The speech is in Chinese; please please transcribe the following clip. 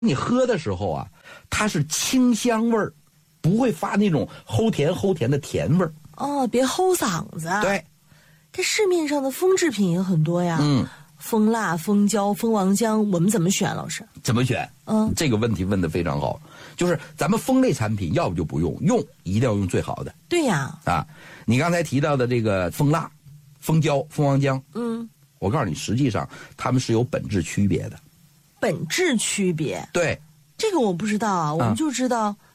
你喝的时候啊，它是清香味儿，不会发那种齁甜的甜味儿。 哦，别齁嗓子。 对， 这市面上的蜂制品也很多呀。蜂蜡、蜂胶、蜂王浆，我们怎么选？老师怎么选？这个问题问得非常好。就是咱们蜂类产品，要不就不用，一定要用最好的。 对呀。 你刚才提到的这个蜂蜡、蜂胶、蜂王浆，我告诉你，实际上它们是有本质区别的。 本质区别？ 对， 这个我不知道啊，我们就知道